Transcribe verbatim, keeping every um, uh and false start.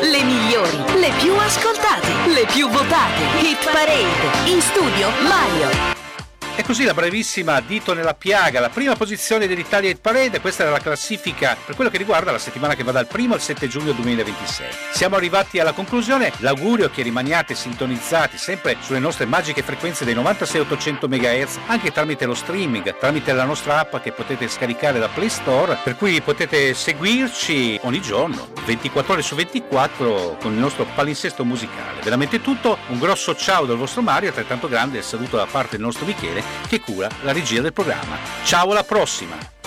le migliori, le più ascoltate, le più votate. Hit Parade. In studio Mario. E così la brevissima Dito nella piaga, la prima posizione dell'Italia Hit Parade. Questa era la classifica per quello che riguarda la settimana che va dal primo al sette giugno duemilaventisei. Siamo arrivati alla conclusione, l'augurio è che rimaniate sintonizzati sempre sulle nostre magiche frequenze dei novantasei ottocento megahertz, anche tramite lo streaming, tramite la nostra app che potete scaricare da Play Store, per cui potete seguirci ogni giorno, ventiquattro ore su ventiquattro, con il nostro palinsesto musicale. Veramente tutto, un grosso ciao dal vostro Mario, altrettanto grande il saluto da parte del nostro Michele che cura la regia del programma. Ciao, alla prossima!